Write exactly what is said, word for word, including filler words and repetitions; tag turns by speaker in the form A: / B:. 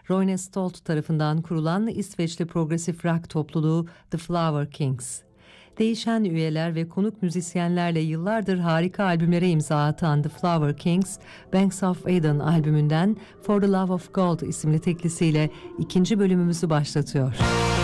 A: Roine Stolt tarafından kurulan İsveçli progresif rock topluluğu The Flower Kings. Değişen üyeler ve konuk müzisyenlerle yıllardır harika albümlere imza atan The Flower Kings, Banks of Eden albümünden For the Love of Gold isimli teklisiyle ikinci bölümümüzü başlatıyor.